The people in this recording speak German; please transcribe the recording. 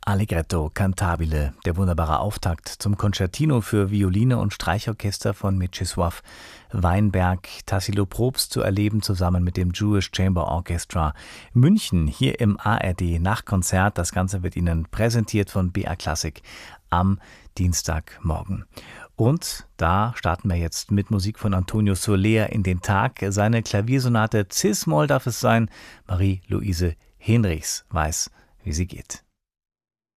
Allegretto cantabile, der wunderbare Auftakt zum Concertino für Violine und Streichorchester von Mieczysław Weinberg. Tassilo Probst zu erleben, zusammen mit dem Jewish Chamber Orchestra München, hier im ARD Nachtkonzert. Das Ganze wird Ihnen präsentiert von BR Classic am Dienstagmorgen. Und da starten wir jetzt mit Musik von Antonio Soler in den Tag. Seine Klaviersonate Cis-Moll darf es sein. Marie-Louise Henrichs weiß, wie sie geht.